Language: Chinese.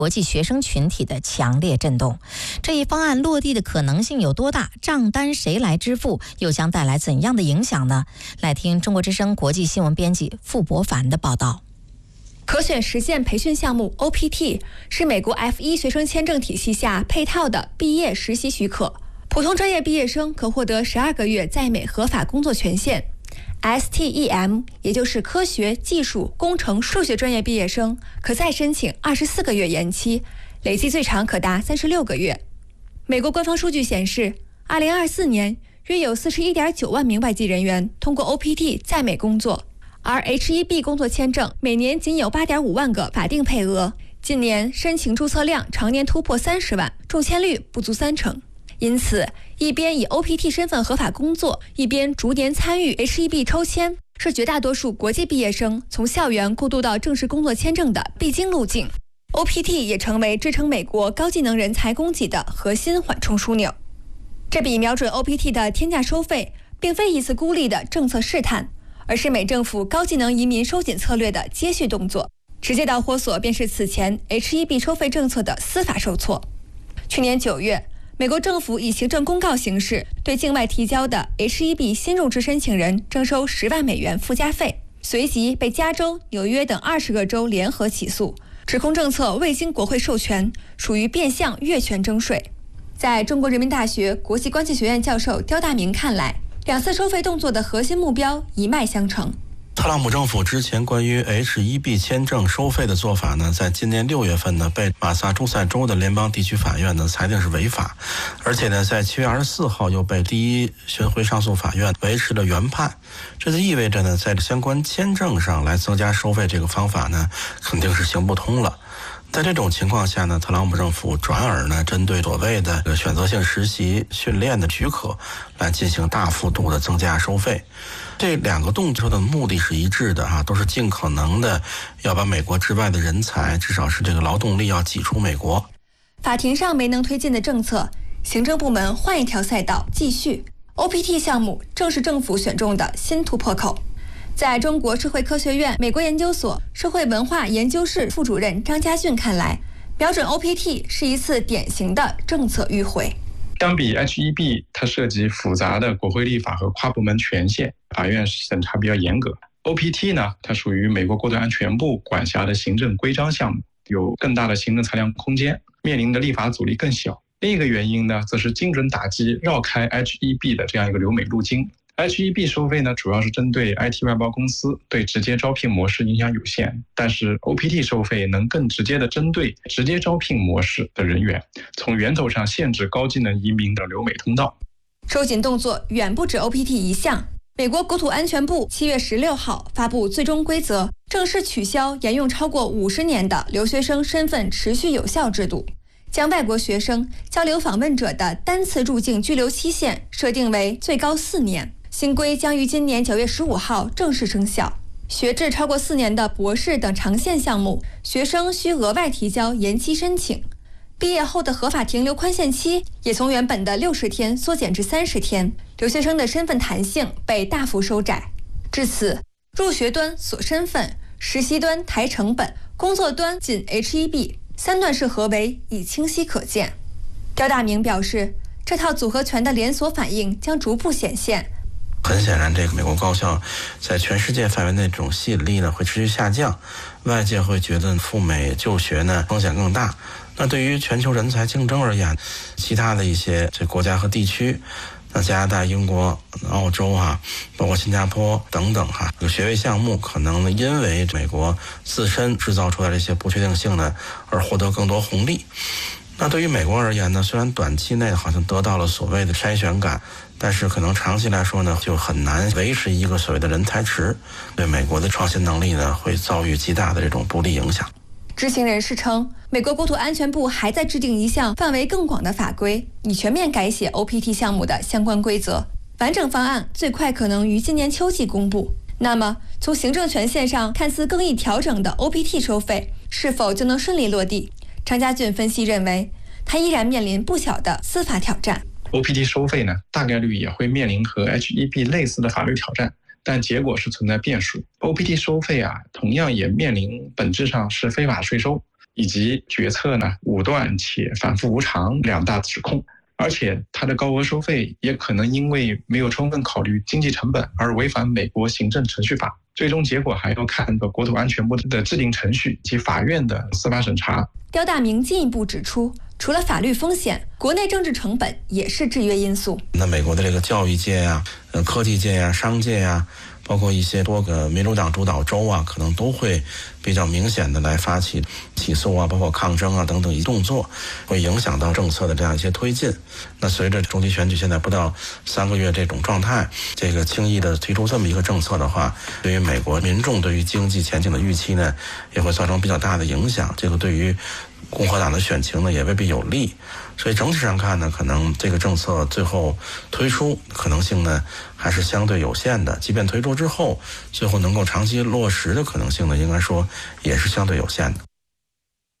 国际学生群体的强烈震动。这一方案落地的可能性有多大？账单谁来支付？又将带来怎样的影响呢？来听中国之声国际新闻编辑傅博凡的报道。 可选实践培训项目 OPT 是美国 F1 学生签证体系下配套的毕业实习许可，普通专业毕业生可获得12个月在美合法工作权限。STEM 也就是科学、技术、工程、数学专业毕业生可再申请24个月延期，累计最长可达36个月。美国官方数据显示，2024年约有41.9万名外籍人员通过 OPT 在美工作，而 H1B 工作签证每年仅有8.5万个法定配额，近年申请注册量常年突破30万，中签率不足30%。因此，一边以 OPT 身份合法工作，一边逐年参与 H1B 抽签，是绝大多数国际毕业生从校园过渡到正式工作签证的必经路径。OPT 也成为支撑美国高技能人才供给的核心缓冲枢纽。这笔瞄准 OPT 的天价收费，并非一次孤立的政策试探，而是美政府高技能移民收紧策略的接续动作。直接导火索便是此前 H1B 收费政策的司法受挫。去年9月，美国政府以行政公告形式对境外提交的 H1B 新入职申请人征收10万美元附加费，随即被加州、纽约等20个州联合起诉，指控政策未经国会授权，属于变相越权征税。在中国人民大学国际关系学院教授刁大明看来，两次收费动作的核心目标一脉相承。 特朗普政府之前关于 H1B 签证收费的做法呢，在今年6月份呢，被马萨诸塞州的联邦地区法院呢裁定是违法，而且呢，在7月24号又被第一巡回上诉法院维持了原判。这就意味着呢，在相关签证上来增加收费这个方法呢，肯定是行不通了。在这种情况下呢，特朗普政府转而呢，针对所谓的选择性实习训练的许可来进行大幅度的增加收费。这两个动作的目的是一致的都是尽可能的要把美国之外的人才，至少是这个劳动力要挤出美国。 法庭上没能推进的政策，行政部门换一条赛道继续。OPT 项目正是政府选中的新突破口。在中国社会科学院美国研究所社会文化研究室副主任张家俊看来，瞄准 OPT 是一次典型的政策迂回。 相比 H1B， 它涉及复杂的国会立法和跨部门权限，法院审查比较严格。OPT 呢，它属于美国国土安全部管辖的行政规章项目，有更大的行政裁量空间，面临的立法阻力更小。另一个原因呢，则是精准打击绕开 H1B 的这样一个留美路径。H1B 收费呢，主要是针对 IT 外包公司，对直接招聘模式影响有限。但是 OPT 收费能更直接的针对直接招聘模式的人员，从源头上限制高技能移民的留美通道。 收紧动作远不止 OPT 一项。美国国土安全部7月16号发布最终规则，正式取消沿用超过50年的留学生身份持续有效制度，将外国学生交流访问者的单次入境居留期限设定为最高4年。新规将于今年9月15号正式生效。学制超过4年的博士等长线项目，学生需额外提交延期申请。毕业后的合法停留宽限期也从原本的60天缩减至30天，留学生的身份弹性被大幅收窄。至此，入学端锁身份，实习端抬成本，工作端仅 H1B， 3段式合围已清晰可见。刁大明表示，这套组合拳的连锁反应将逐步显现。 很显然，这个美国高校在全世界范围内这种吸引力呢会持续下降，外界会觉得赴美就学呢风险更大。那对于全球人才竞争而言，其他的一些这国家和地区，那加拿大、英国、澳洲包括新加坡等等这个学位项目可能因为美国自身制造出来的一些不确定性呢而获得更多红利。那对于美国而言呢，虽然短期内好像得到了所谓的筛选感，但是可能长期来说呢，就很难维持一个所谓的人才池，对美国的创新能力呢，会遭遇极大的这种不利影响。 知情人士称，美国国土安全部还在制定一项范围更广的法规，以全面改写 OPT 项目的相关规则。完整方案最快可能于今年秋季公布。那么，从行政权限上看似更易调整的 OPT 收费，是否就能顺利落地？张家俊分析认为，他依然面临不小的司法挑战。 OPT 收费呢，大概率也会面临和 H1B 类似的法律挑战，但结果是存在变数。OPT 收费同样也面临本质上是非法税收。 以及决策呢武断且反复无常2大指控。而且它的高额收费也可能因为没有充分考虑经济成本而违反美国行政程序法，最终结果还要看国土安全部的制定程序及法院的司法审查。 刁大明进一步指出，除了法律风险，国内政治成本也是制约因素。 那美国的这个教育界呀、科技界呀、商界呀，包括一些多个民主党主导州啊，可能都会比较明显的来发起起诉啊，包括抗争啊等等一动作，会影响到政策的这样一些推进。那随着中期选举现在不到3个月这种状态，这个轻易的提出这么一个政策的话，对于美国民众对于经济前景的预期呢，也会造成比较大的影响。这个对于共和党的选情呢也未必有利，所以整体上看呢，可能这个政策最后推出可能性呢还是相对有限的，即便推出之后，最后能够长期落实的可能性呢，应该说也是相对有限的。